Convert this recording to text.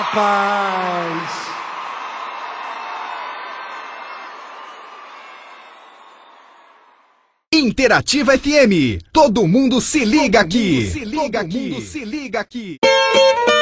rapaz! Interativa FM. Todo mundo se liga aqui. Se liga aqui. Se liga aqui.